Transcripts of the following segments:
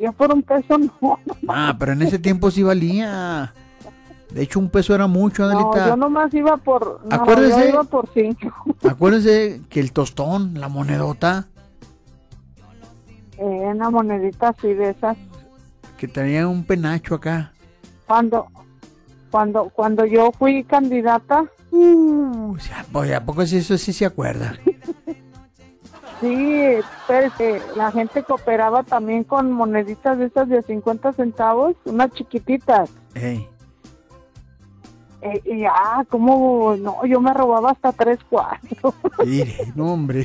ya por un peso no. Ah, pero en ese tiempo sí valía. De hecho, un peso era mucho, Adelita. No, yo nomás iba por... No, Acuérdese, yo iba por 5. Acuérdese que el tostón, la monedota, Una monedita así de esas. que tenía un penacho acá. Cuando yo fui candidata... Pues, ¿a poco eso sí se acuerda? Sí, pero la gente cooperaba también con moneditas de esas de 50 centavos, unas chiquititas. Ey. Y ¿cómo? No, yo me robaba hasta 3, 4. Mire, no, hombre.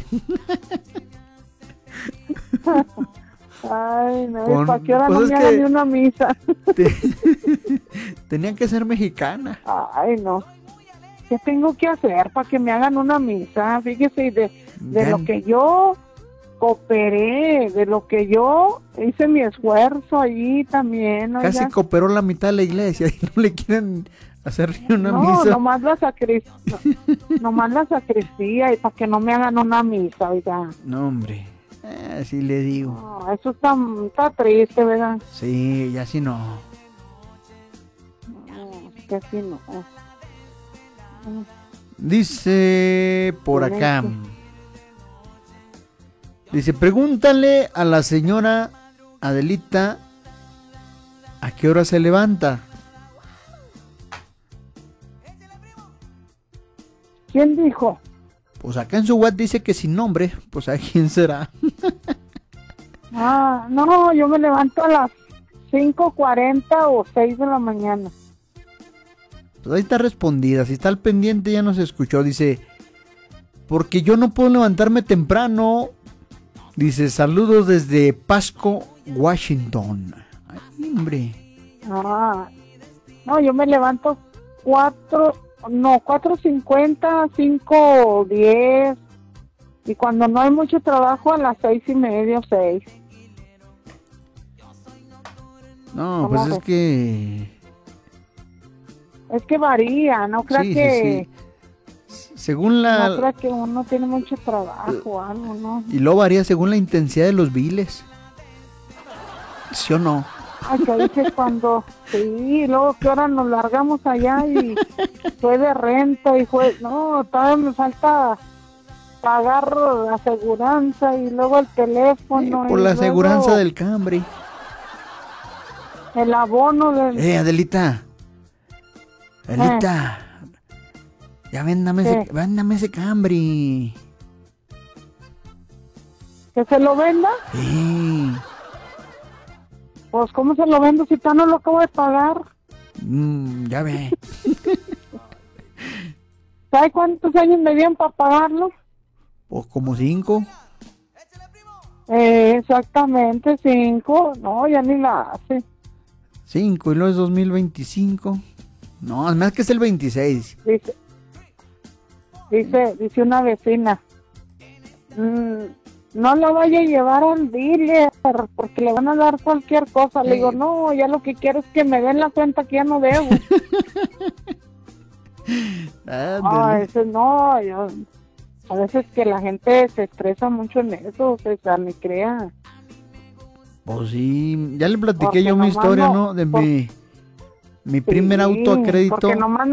Ay, no, ¿para qué hora no me hagan ni una misa? Tenían que ser mexicana. Ay, no. ¿Qué tengo que hacer para que me hagan una misa? Fíjese, de lo que yo cooperé, de lo que yo hice mi esfuerzo allí también. Oiga. Casi cooperó la mitad de la iglesia y no le quieren hacer ni una misa. No, nomás la sacristía y para que no me hagan una misa, oiga. No, hombre. Así le digo. No, eso está triste, ¿verdad? Sí, ya sí no. No, que así no. Dice por acá. Dice, pregúntale a la señora Adelita a qué hora se levanta. ¿Quién dijo? Pues acá en su web dice que sin nombre. Pues a quién será. No, yo me levanto a las 5:40 o 6 de la mañana. Pues ahí está respondida. Si está al pendiente ya nos escuchó. Dice, porque yo no puedo levantarme temprano. Dice, saludos desde Pasco, Washington. Ay, hombre. No, yo me levanto 4:50, 5:10. Y cuando no hay mucho trabajo, a las 6:30 o 6. No, pues es que... Es que varía, no creo que... Sí. Según la... No creo que uno tiene mucho trabajo o algo, ¿no? Y luego varía según la intensidad de los biles. ¿Sí o no? Ay, que dices cuando... Sí, y luego que ahora nos largamos allá y fue de renta y fue... No, todavía me falta pagar la aseguranza y luego el teléfono. Por y la luego aseguranza del Camry. el abono del... Adelita. Adelita. Ya véndame ese Camry. ¿Que se lo venda? Sí. Pues, ¿cómo se lo vendo si no lo acabo de pagar? Ya ve. ¿Sabe cuántos años me dieron para pagarlo? Pues como 5. Exactamente, 5. No, ya ni la hace. 5 y luego es 2025. No, además que es el 26. Dice una vecina, no lo vaya a llevar al dealer porque le van a dar cualquier cosa. Le digo, no, ya lo que quiero es que me den la cuenta que ya no debo. A veces no, a veces que la gente se estresa mucho en eso, o sea, ni crea. Pues sí, ya le platiqué Porque yo mi historia, ¿no? De mi primer auto a crédito. Porque nomás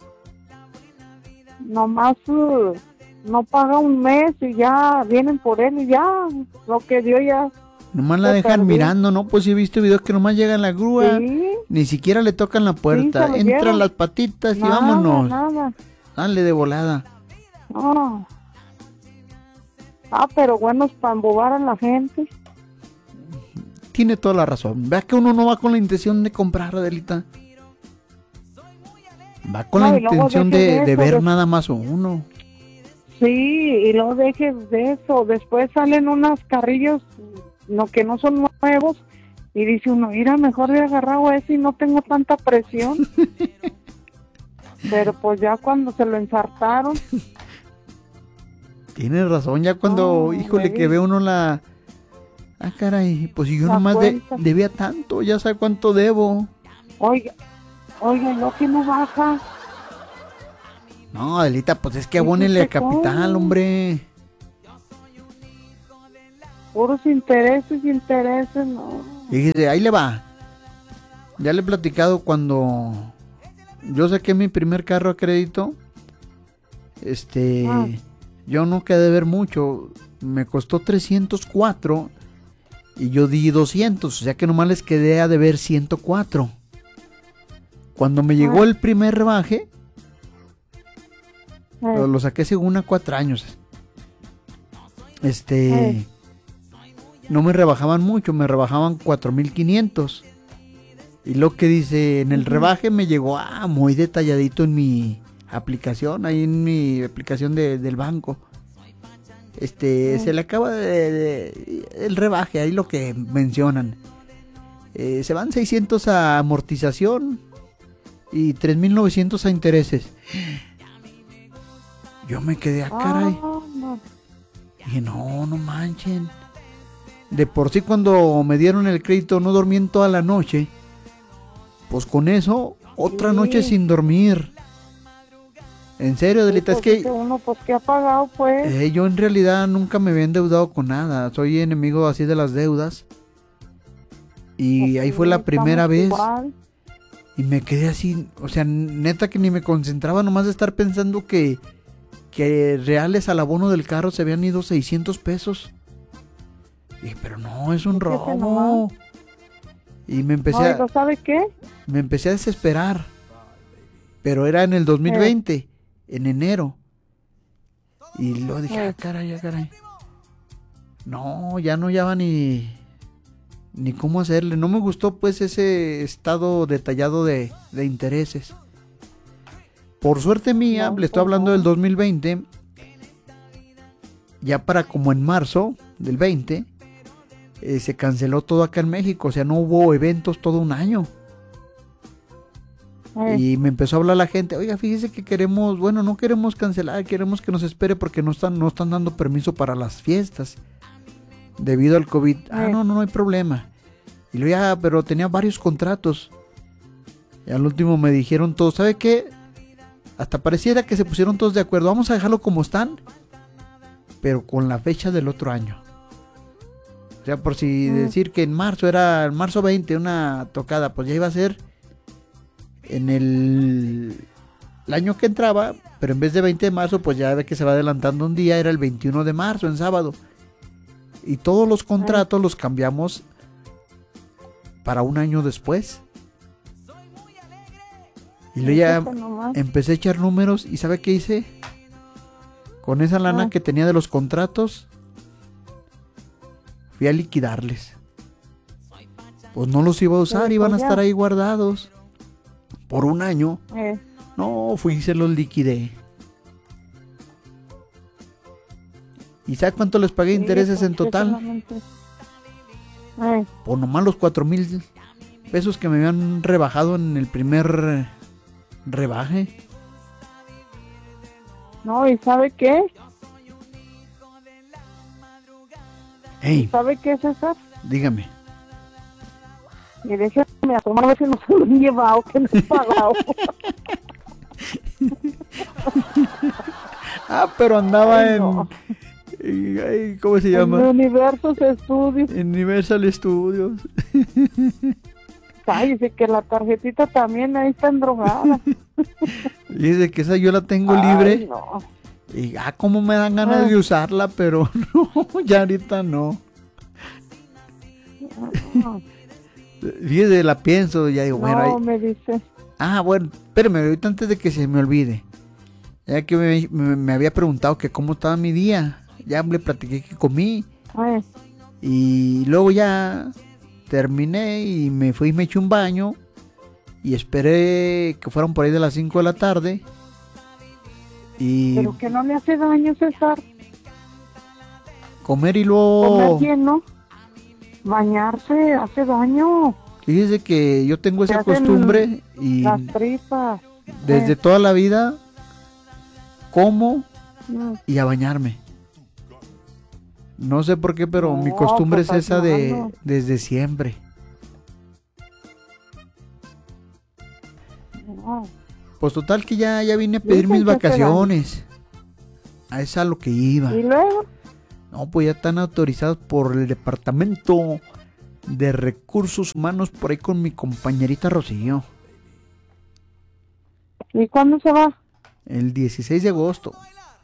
no paga un mes y ya vienen por él y ya, lo que dio ya. Nomás la dejan perdió. mirando, ¿no? Pues sí he visto videos que nomás llega la grúa, ni siquiera le tocan la puerta, se lo entran llevan. las patitas y Nada, vámonos. nada. Dale de volada. No. Pero bueno, es para embobar a la gente. Tiene toda la razón. Vea que uno no va con la intención de comprar, Adelita. Va con la y luego intención deje de eso, ver nada más uno. Sí, y luego dejes de eso. Después salen unos carrillos que no son nuevos y dice uno, mira, mejor de agarrado ese y no tengo tanta presión. Pero pues ya cuando se lo ensartaron. Tienes razón, ya cuando, híjole, que ve uno la... caray, pues si yo nomás debía tanto, ya sabe cuánto debo. Oiga, lo que no baja. No, Adelita, pues es que abónele el capital, hombre. Puros intereses, no. Fíjese, ahí le va. Ya le he platicado cuando yo saqué mi primer carro a crédito. Yo no quedé de ver mucho. Me costó 304 y yo di 200. O sea que nomás les quedé a deber 104. Cuando me llegó el primer rebaje, lo saqué según a 4 años. No me rebajaban mucho, me rebajaban 4,500. Y lo que dice, en el rebaje me llegó muy detalladito en mi aplicación, ahí en mi aplicación del banco. Se le acaba el rebaje, ahí lo que mencionan. Se van 600 a amortización y 3,900 a intereses. Yo me quedé caray. Dije, no manchen. De por sí cuando me dieron el crédito no dormí en toda la noche. Pues con eso, otra noche sin dormir. En serio, Adelita, es que uno, pues, ¿qué ha pagado, pues? Yo en realidad nunca me había endeudado con nada. Soy enemigo así de las deudas. Y ahí fue la primera vez. Igual. Y me quedé así, o sea, neta que ni me concentraba nomás de estar pensando que reales al abono del carro se habían ido 600 pesos. Y pero no, es un robo. Y me empecé ¿sabe qué? Me empecé a desesperar. Pero era en el 2020, en enero. Y luego dije, caray. No, ya no va ni cómo hacerle. No me gustó pues ese estado detallado de intereses. Por suerte mía, le estoy hablando del 2020. Ya para como en marzo del 20, se canceló todo acá en México. O sea, no hubo eventos todo un año. Y me empezó a hablar la gente, oiga, fíjese que no queremos cancelar, queremos que nos espere porque no están dando permiso para las fiestas debido al COVID. No hay problema. Y luego ya, pero tenía varios contratos. Y al último me dijeron todos, ¿sabe qué? Hasta pareciera que se pusieron todos de acuerdo, vamos a dejarlo como están, pero con la fecha del otro año. O sea, por si decir que en marzo era el marzo 20 una tocada, pues ya iba a ser en el año que entraba, pero en vez de 20 de marzo, pues ya ve que se va adelantando un día, era el 21 de marzo, en sábado. Y todos los contratos los cambiamos para un año después. Y luego ya empecé a echar números y ¿sabe qué hice? Con esa lana que tenía de los contratos, fui a liquidarles. Pues no los iba a usar, iban a estar ahí guardados por un año. No, fui y se los liquidé. ¿Y sabe cuánto les pagué intereses en total? Por nomás los 4,000 pesos que me habían rebajado en el primer rebaje. No, ¿y sabe qué? Hey, ¿Sabe qué, César? dígame. Y déjame asomar a ver si no se lo han llevado, que no he pagado. Pero andaba no. ¿Cómo se llama? En Universal Studios. En Universal Studios. Cállese que la tarjetita también ahí está endrogada. Dice que esa yo la tengo libre. No. Y cómo me dan ganas de usarla, pero no, ya ahorita no. Fíjese, la pienso, ya digo, bueno. No, me dice. Bueno, espérame, ahorita antes de que se me olvide. Ya que me había preguntado que cómo estaba mi día. Ya le platiqué que comí. Y luego ya terminé y me fui y me eché un baño. Y esperé que fueran por ahí de las 5 de la tarde. Pero que no le hace daño, César. Comer y luego... Comer bien, ¿no? Bañarse hace daño. Fíjese que yo tengo esa costumbre y las tripas. Desde toda la vida como y a bañarme. No sé por qué, pero mi costumbre pues es esa desde siempre. No. Pues total que ya vine a pedir mis vacaciones. A eso a lo que iba. ¿Y luego? No, pues ya están autorizados por el departamento de recursos humanos por ahí con mi compañerita Rocío. ¿Y cuándo se va? El 16 de agosto.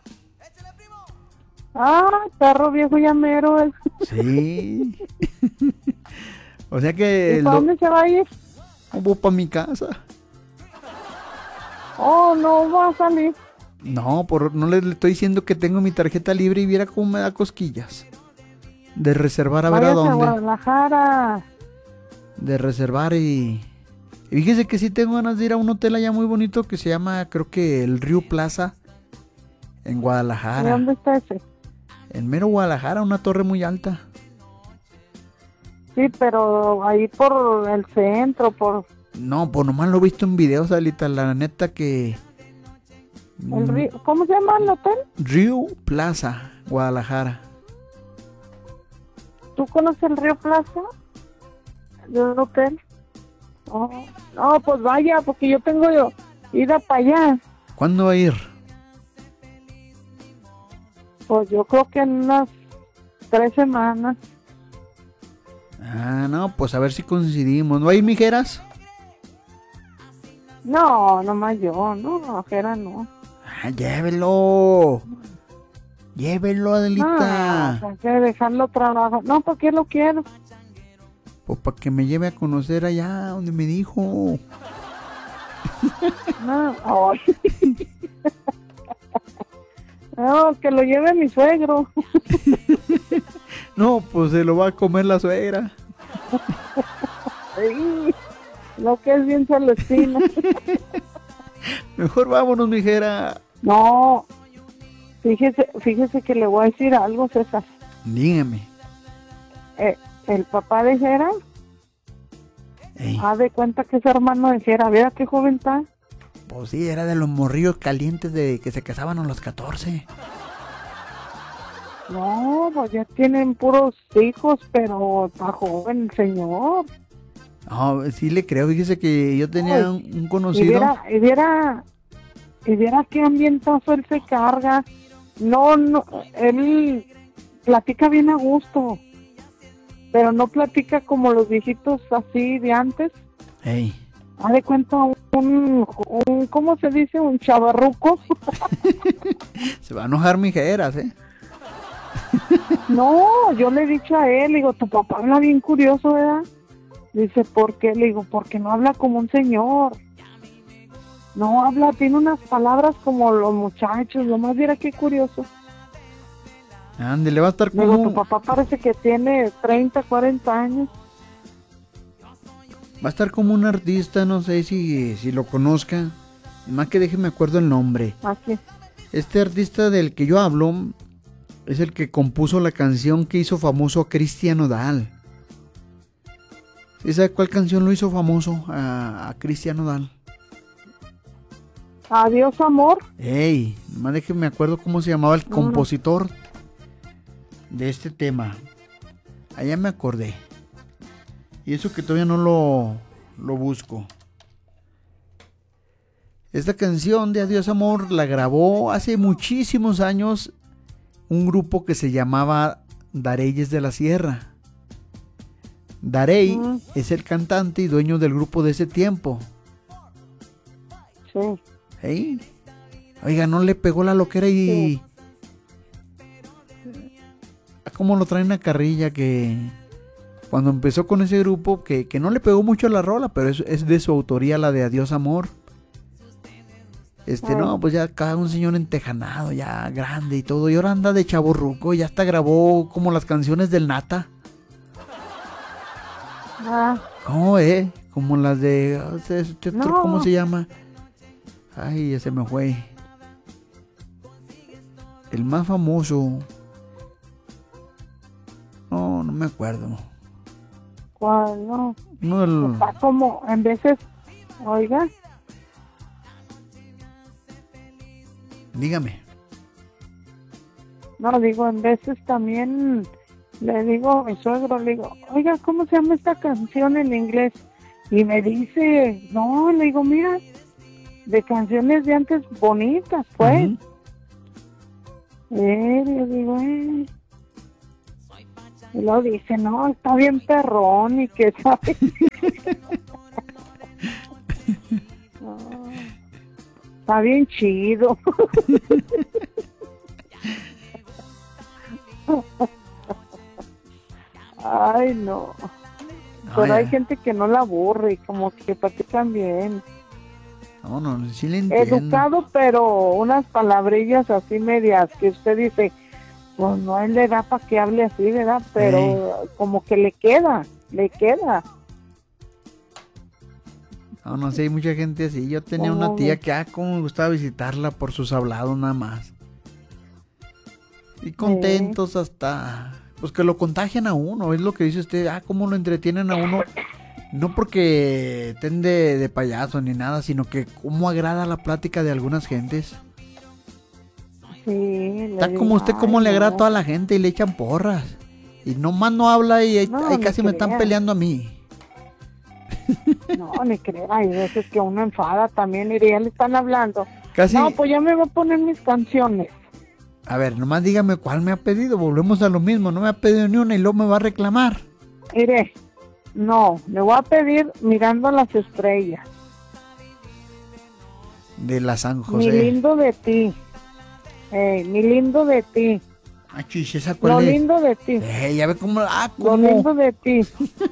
Ah, perro viejo llamero. Sí. O sea ¿Y que para dónde se va a ir? voy para mi casa. Oh, no va a salir. No, no le estoy diciendo que tengo mi tarjeta libre y viera cómo me da cosquillas. De reservar a ver a Váyase a dónde. Guadalajara. De reservar y fíjese que sí tengo ganas de ir a un hotel allá muy bonito que se llama, creo que el Río Plaza en ¿Y Guadalajara. dónde está ese? En mero Guadalajara, una torre muy alta. Sí, pero ahí por el centro, por No, pues nomás lo he visto en videos, Alita, la neta que... el río. ¿Cómo se llama el hotel? Río Plaza, Guadalajara. ¿Tú conoces el Río Plaza? ¿De un hotel? Oh, no, pues vaya, porque yo tengo ida para allá. ¿Cuándo va a ir? Pues yo creo que en unas 3 semanas. Ah, no, pues a ver si coincidimos. ¿No hay mijeras? No, nomás yo, no, Jera no. Ah, llévelo. Llévelo, Adelita. No, hay que dejarlo trabajar. No, ¿por qué lo quiero? Pues para que me lleve a conocer allá donde me dijo. No, ay. No, que lo lleve mi suegro. No, pues se lo va a comer la suegra. Ay, lo que es bien celestina. Mejor vámonos, mijera. No, fíjese que le voy a decir algo, César. Dígame. El papá de Jera, Ey, haz de cuenta que es hermano de Jera. Vea qué joven está. pues sí, era de los morrillos calientes de que se casaban a los 14. No, pues ya tienen puros hijos, pero está joven el señor. No, sí le creo. Fíjese que yo tenía Ay, un Y conocido. viera qué ambientazo él se carga. No, él platica bien a gusto, pero no platica como los viejitos así de antes. Ey, Haz de cuenta un ¿cómo se dice? Un chavarruco. se va a enojar mijeras, ¿eh? No, yo le he dicho a él, digo, tu papá habla bien curioso, ¿verdad? Dice, ¿por qué? Le digo, porque no habla como un señor. No habla, tiene unas palabras como los muchachos, nomás mira qué curioso. Ándale, va a estar Le digo, tu como... papá parece que tiene 30, 40 años. Va a estar como un artista, no sé si lo conozca. Más que déjeme acuerdo el nombre. Así. Este artista del que yo hablo es el que compuso la canción que hizo famoso a Cristian Nodal. ¿Sí sabe cuál canción lo hizo famoso a Cristian Nodal? Adiós, amor. Ey, nomás déjeme acuerdo cómo se llamaba el compositor de este tema. Allá me acordé. Y eso que todavía no lo busco. Esta canción de Adiós Amor la grabó hace muchísimos años un grupo que se llamaba Dareyes de la Sierra. Darey es el cantante y dueño del grupo de ese tiempo. Sí. ¿Ey? Oiga, no le pegó la loquera y... Sí. ¿Cómo lo traen a carrilla? Que cuando empezó con ese grupo, que no le pegó mucho la rola, pero es de su autoría la de Adiós Amor. No, pues ya cada un señor entejanado, ya grande y todo, y ahora anda de chavorruco, ya hasta grabó como las canciones del Nata. ¿Cómo, como las de... No. ¿Cómo se llama? Ay, ya se me fue. El más famoso. No me acuerdo. ¿Cuál? No. No, Está como, en veces, oiga, dígame. no, digo, en veces también le digo a mi suegro, le digo, oiga, ¿cómo se llama esta canción en inglés? Y me dice, no, le digo, mira, de canciones de antes bonitas, pues. Uh-huh. Le digo, Y luego dice, no, está bien perrón y que sabe. No, está bien chido. Ay, no. Pero hay gente que no la aburre y como que platican bien. No, sí le entiendo. Educado, pero unas palabrillas así medias que usted dice, pues no a él le da para que hable así, ¿verdad? Pero como que le queda. No sé, hay mucha gente así. Yo tenía una tía que, como me gustaba visitarla por sus hablados nada más. Y contentos hasta, pues que lo contagian a uno, es lo que dice usted, cómo lo entretienen a uno. No porque estén de payaso ni nada, sino que cómo agrada la plática de algunas gentes. Sí, está como usted, cómo le agrada a toda la gente y le echan porras. Y nomás no habla y ahí casi me están peleando a mí. No, ni crea, hay veces que uno enfada también y ya le están hablando. Casi... No, pues ya me voy a poner mis canciones. A ver, nomás dígame cuál me ha pedido, volvemos a lo mismo, no me ha pedido ni una y luego me va a reclamar. Mire, no, le voy a pedir Mirando las Estrellas. De la San José. Mi lindo de ti. Mi lindo de ti. Chis, ¿esa cuál Lo es? lindo de ti. Ya ve cómo... Lo lindo de ti.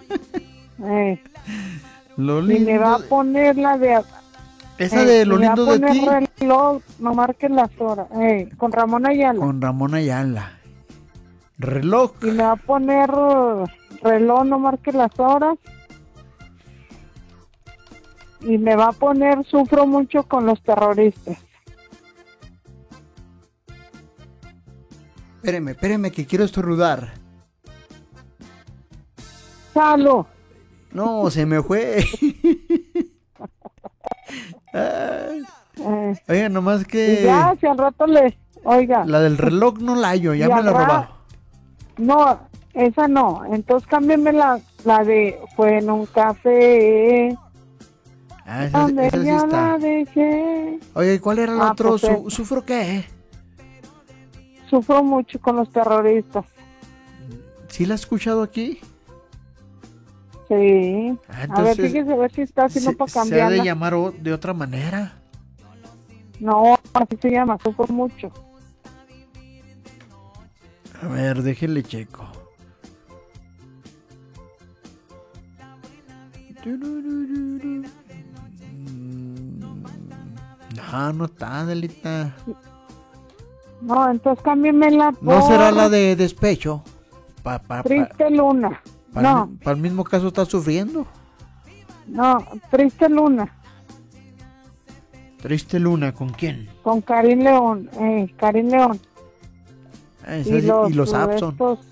Lo lindo. Y me va a poner la de... Esa de Lo lindo de ti. Reloj, no marques las horas. Con Ramón Ayala. Con Ramón Ayala. Reloj. Y me va a poner Reloj, no marques las horas. Y me va a poner Sufro mucho con los terroristas. Espéreme, que quiero estornudar. ¡Salud! No, se me fue. Oiga, nomás que... Ya, si al rato le... Oiga. La del reloj no la hallo, ya me la robado. No, esa no. Entonces cámbiame la de Fue en un café. Esa sí está. Oye, ¿y cuál era el otro? Pues ¿Sufro qué? Sufro mucho con los terroristas. ¿Sí la has escuchado aquí? Sí. A ver, fíjese, a ver si está haciendo para cambiarla. ¿Se ha de llamar de otra manera? No, así se llama, Sufro mucho. A ver, déjele checo. No está, Adelita. No, entonces cámbiamela por... ¿No será la de despecho? Triste Luna. No. Para el mismo caso está sufriendo. No, Triste Luna. Triste Luna, ¿con quién? Con Karim León. Karim León. Y los Abson.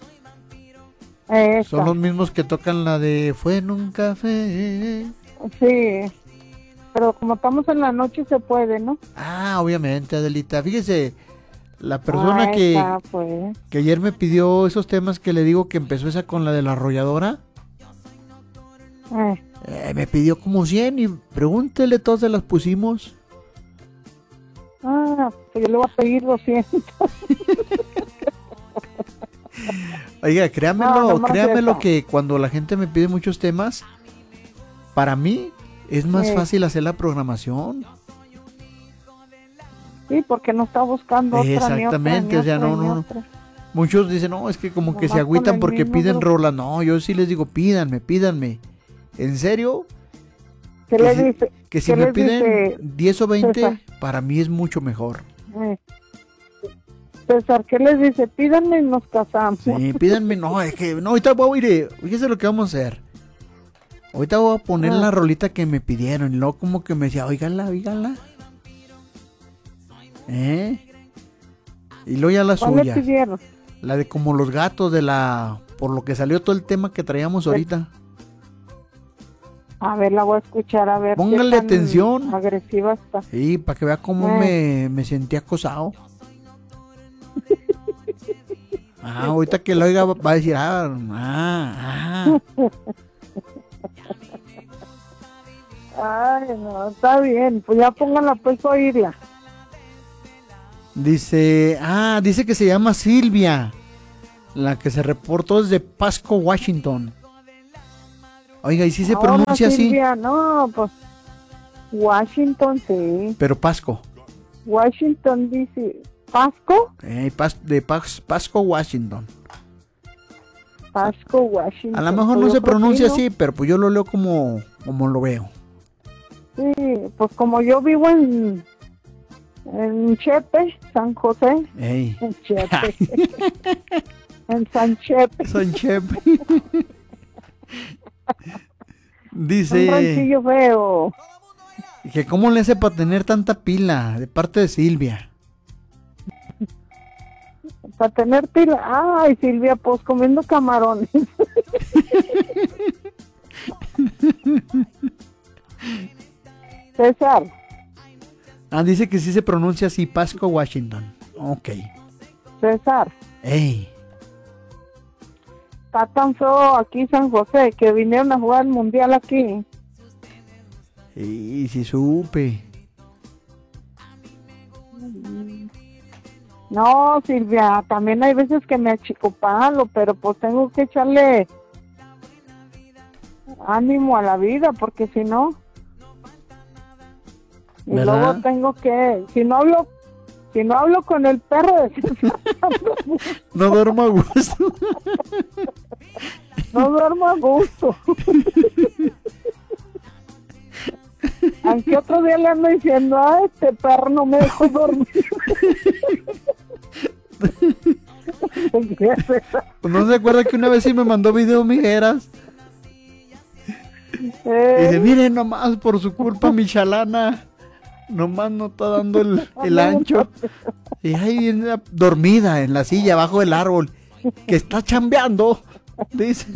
Son los mismos que tocan la de Fue en un café. Sí. Pero como estamos en la noche se puede, ¿no? Obviamente, Adelita. Fíjese, la persona que ayer me pidió esos temas que le digo que empezó esa con la de la arrolladora. Me pidió como 100 y pregúntele, todas se las pusimos. Pues yo le voy a pedir 200. Oiga, créamelo que cuando la gente me pide muchos temas, para mí es más fácil hacer la programación. Sí, porque no está buscando otra. Exactamente, no. Muchos dicen, no, es que como que se agüitan porque piden rolas. No, yo sí les digo, pídanme. ¿En serio? ¿Qué le dice? Que si me piden 10 o 20, César, para mí es mucho mejor. César, ¿qué les dice? Pídanme y nos casamos. Sí, pídanme, ahorita voy a ir, fíjese lo que vamos a hacer. Ahorita voy a poner la rolita que me pidieron, y luego como que me decía, óigala. Y luego ya la suya. ¿Cuál le pidieron? La de como los gatos por lo que salió todo el tema que traíamos ahorita. A ver, la voy a escuchar, a ver. Póngale atención. Agresiva está. Sí, para que vea cómo me sentí acosado. Ahorita que lo oiga va a decir, Ay, no, está bien. Pues ya póngala pues a oírla. Dice que se llama Silvia. La que se reportó es de Pasco, Washington. Oiga, ¿y si se Hola, pronuncia así? Silvia. No, pues Washington, sí. Pero Pasco. Washington dice Pasco. Pasco, Washington. Pasco, Washington. A lo mejor no Pues se yo creo pronuncia que no. así, pero pues yo lo leo como lo veo. Sí, pues como yo vivo en Chepe, San José, Ey. en Chepe, en San Chepe, San Chep. un Dice ranchillo feo. que cómo le hace para tener tanta pila de parte de Silvia. Para tener pila. Ay, Silvia, pues comiendo camarones. César, Ah, dice que sí se pronuncia así, Pasco, Washington. Ok. César, Ey. está tan feo aquí San José que vinieron a jugar el mundial aquí. Y sí supe. No, Silvia, también hay veces que me achicopalo, pero pues tengo que echarle ánimo a la vida, porque si no... Y ¿Verdad? luego tengo que... Si no hablo con el perro, No duermo a gusto. no duermo a gusto. Aunque otro día le ando diciendo, este perro no me dejó dormir. Pues no se acuerda que una vez sí me mandó video Mijeras. Y dice, miren nomás por su culpa mi chalana. Nomás no está dando el ancho. Y ahí viene dormida en la silla abajo del árbol. Que está chambeando. Dice.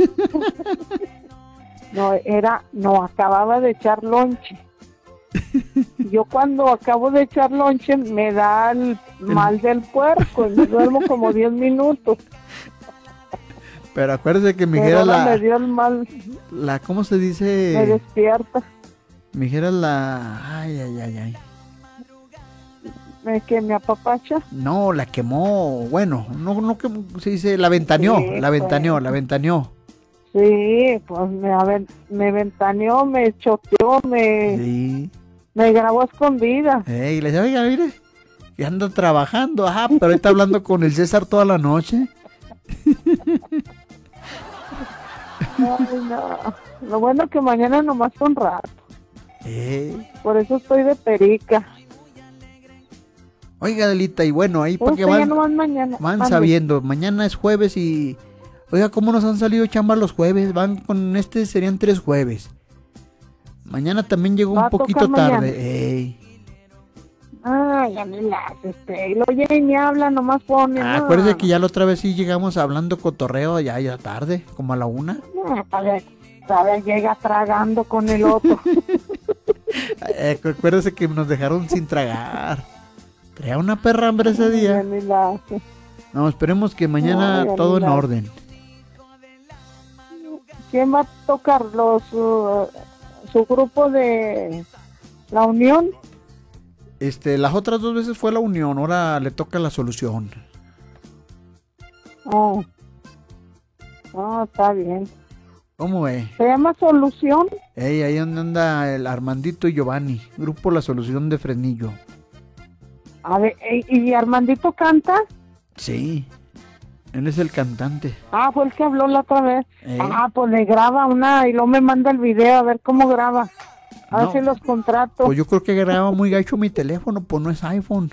No, acababa de echar lonche. Yo cuando acabo de echar lonche me da el mal del puerco y me duermo como 10 minutos. Pero acuérdese que Pero Mijera ahora me dio el mal, ¿cómo se me dice? despierta. Mijera ay. Que me apapacha. No, la quemó. Bueno, no que se dice, la ventaneó, Sí, la pues. ventaneó. Sí, pues me ventaneó, me choteó, Sí. me grabó a escondida. Y le decía, oiga, mire, que anda trabajando, ajá, pero está hablando con el César toda la noche. Ay, no. Lo bueno que mañana nomás fue un rato. Por eso estoy de perica. Oiga, Adelita, y bueno, ahí para que Ya nomás mañana. van Mande. sabiendo, mañana es jueves y... Oiga, ¿cómo nos han salido chambas los jueves? Van con serían 3 jueves. Mañana también llegó Va un a tocar poquito tarde. mañana. Ay, ya ni las, y lo oye y me habla, nomás pone. No. Acuérdese que ya la otra vez sí llegamos hablando cotorreo, ya tarde, como a la 1. No, todavía llega tragando con el otro. Acuérdese que nos dejaron sin tragar. Traía una perra hambre ese Ya día. ni la hace. No, esperemos que mañana Ay, ya todo ni en la- orden. ¿Quién va a tocar su grupo de la Unión? Las otras 2 veces fue la Unión, ahora le toca la Solución. Oh, está bien. ¿Cómo ve? ¿Se llama Solución? Ahí donde anda el Armandito y Giovanni, grupo La Solución de Fresnillo. A ver, ¿y Armandito canta? Sí, él es el cantante. Fue el que habló la otra vez. Pues le graba una y luego me manda el video a ver cómo graba. A ver No. si los contrato. Pues yo creo que graba muy gacho mi teléfono, pues no es iPhone.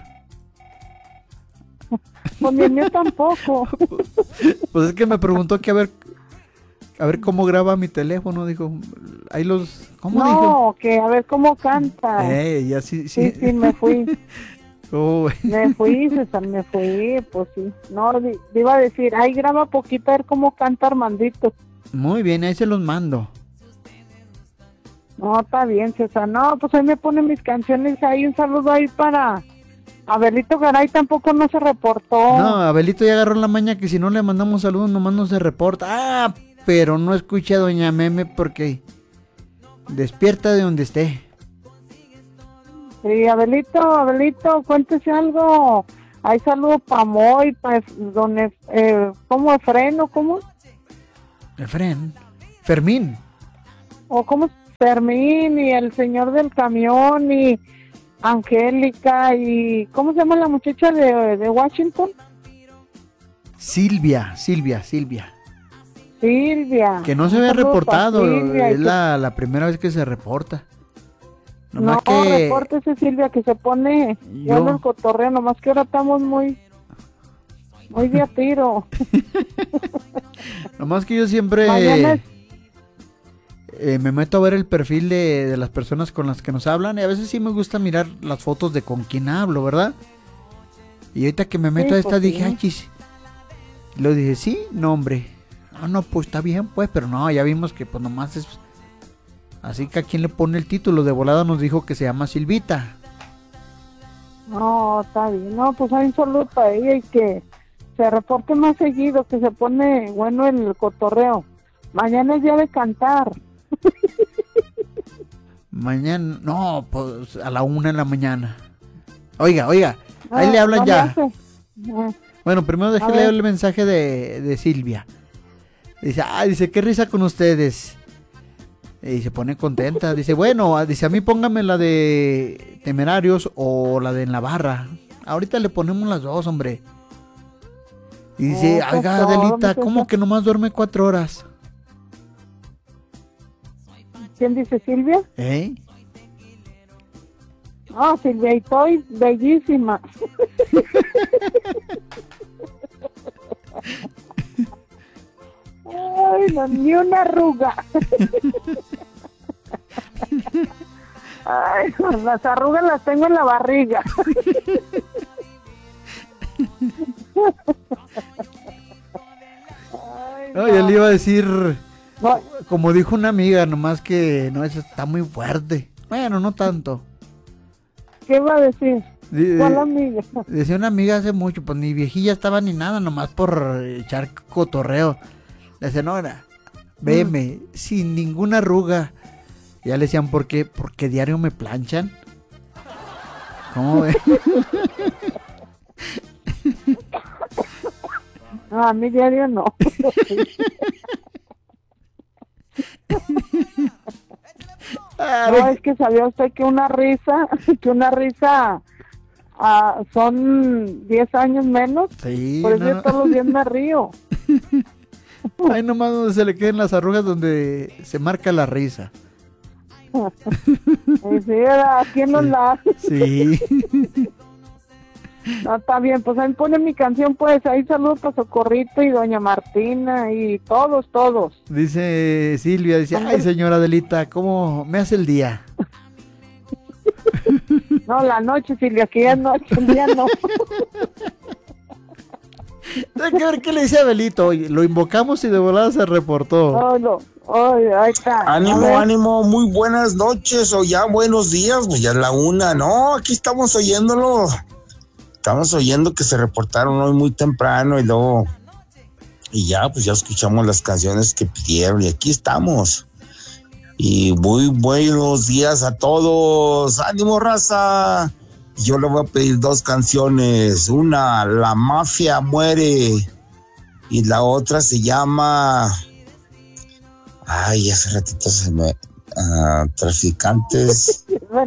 Pues ni el mío tampoco. Pues es que me preguntó que a ver cómo graba mi teléfono, dijo. Ahí ¿cómo dijo? No, que a ver cómo canta. Y así, Sí, me fui. Oh, Me fui, César, me fui, pues sí. No, iba a decir, ahí graba poquito a ver cómo canta Armandito. muy bien, ahí se los mando. No, está bien, César. No, pues ahí me ponen mis canciones ahí. Un saludo ahí para Abelito Garay, tampoco no se reportó. No, Abelito ya agarró la maña que si no le mandamos saludos nomás no se reporta. Pero no escuché a Doña Meme porque despierta de donde esté. Sí, Abelito, cuéntese algo. Hay saludos para Moy, para ¿cómo Efren o cómo? Efren. Fermín. O cómo Fermín y el señor del camión y Angélica y ¿cómo se llama la muchacha de Washington? Silvia. Que no se había reportado, Silvia, es la primera vez que se reporta. Nomás no, que... repórtese Silvia, que se pone bueno el cotorreo, nomás que ahora estamos muy de a tiro. Nomás que yo siempre me meto a ver el perfil de las personas con las que nos hablan y a veces sí me gusta mirar las fotos de con quién hablo, ¿verdad? Y ahorita que me meto a esta dije, ay, chis. Y luego dije, sí, no, hombre. Ah, no, pues está bien, pues, pero no, ya vimos que pues nomás es... Así que a quien le pone el título, de volada nos dijo que se llama Silvita. No, está bien, no, pues hay un saludo para ella y que se reporte más seguido, que se pone bueno el cotorreo. Mañana es día de cantar. Mañana, no, pues a la 1 de la mañana. Oiga, ahí le hablan ya. Bueno, primero déjele el mensaje de Silvia. Dice, qué risa con ustedes. Y se pone contenta. Dice, bueno, dice, a mí póngame la de Temerarios o la de En la Barra. Ahorita le ponemos las dos, hombre. Y dice, oiga, Adelita, ¿cómo que nomás duerme 4 horas? ¿Quién dice, Silvia? Ah, Silvia, y estoy bellísima. Ay, no, ni una arruga. Ay, las arrugas las tengo en la barriga. Ay, no, yo le iba a decir, no, como dijo una amiga, nomás que no, eso está muy fuerte. Bueno, no tanto. ¿Qué iba a decir? ¿Cuál amiga? Decía una amiga hace mucho, pues ni viejilla estaba ni nada, nomás por echar cotorreo. Le decía, no, veme, sin ninguna arruga. Y ya le decían, ¿por qué? Porque diario me planchan. ¿Cómo ve? No, a mí diario no. No, es que sabía usted que una risa son 10 años menos. Sí, por eso yo todos los días me río. Ahí nomás donde se le queden las arrugas donde se marca la risa. Sí, ¿a quién nos la hace? Sí. No, está bien, pues ahí pone mi canción, pues ahí saludos para Socorrito y doña Martina y todos. Dice Silvia, dice, ay señora Adelita, ¿cómo me hace el día? No, la noche, Silvia, que ya es noche, el día no. Hay que ver qué le dice Abelito. Lo invocamos y de volada se reportó. No. Ahí está. Ánimo, muy buenas noches o ya buenos días, pues ya es la 1, ¿no? Aquí estamos oyéndolo. Estamos oyendo que se reportaron hoy muy temprano y ya escuchamos las canciones que pidieron y aquí estamos. Y muy buenos días a todos. ¡Ánimo, raza! Yo le voy a pedir 2 canciones. Una, La Mafia Muere. Y la otra se llama... Ay, hace ratito se me... Traficantes.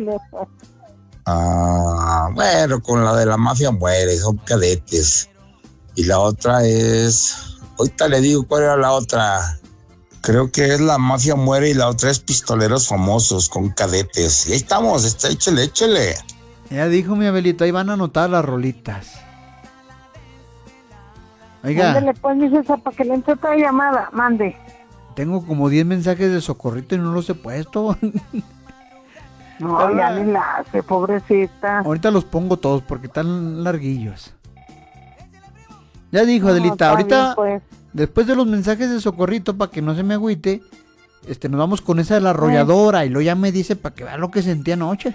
Bueno, con la de La Mafia Muere, son cadetes. Y la otra es... Ahorita le digo cuál era la otra. Creo que es La Mafia Muere y la otra es Pistoleros Famosos con Cadetes. Y ahí estamos, échele. Ya dijo mi Abelito, ahí van a anotar las rolitas. Oiga. Mándele pues, mi César, para que le entre otra llamada, mande. Tengo como 10 mensajes de Socorrito y no los he puesto. No, ya ni la hace, pobrecita. Ahorita los pongo todos porque están larguillos. Ya dijo Adelita, ahorita, bien, pues. Después de los mensajes de Socorrito, para que no se me agüite, nos vamos con esa de la arrolladora y luego ya me dice para que vea lo que sentí anoche.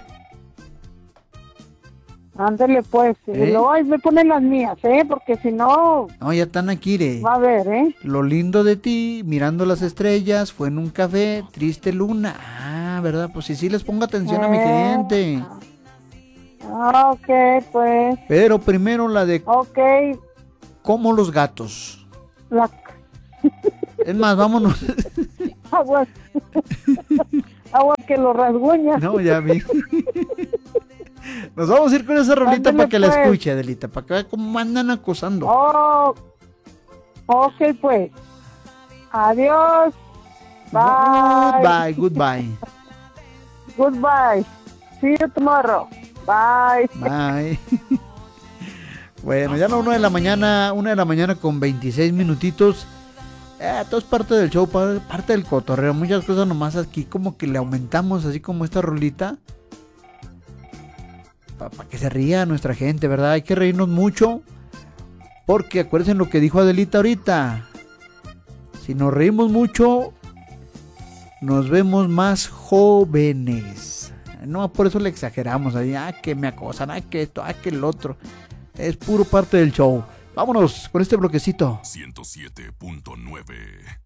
Ándale pues, y luego ahí me ponen las mías, porque si no... No, ya están aquí, va a ver, Lo lindo de ti, mirando las estrellas, fue en un café, triste luna. Ah, ¿verdad? Pues sí les pongo atención a mi gente. Ah, ok, pues. Pero primero la de Ok. como los gatos. La Es más, vámonos. agua. Agua que lo rasguña. No, ya vi. Nos vamos a ir con esa rolita Ándale, para que la pues. escuche, Adelita, para que vea cómo andan acosando. Oh, ok, pues. Adiós. Bye. Goodbye. Goodbye. See you tomorrow. Bye. Bye. Bueno, ya a la 1 de la mañana con 26 minutitos. Todo es parte del show, parte del cotorreo. Muchas cosas nomás aquí como que le aumentamos, así como esta rolita. Para que se ría nuestra gente, ¿verdad? Hay que reírnos mucho. Porque acuérdense lo que dijo Adelita ahorita. Si nos reímos mucho, nos vemos más jóvenes. No, por eso le exageramos ahí. Que me acosan, que esto, que el otro. Es puro parte del show. Vámonos con este bloquecito. 107.9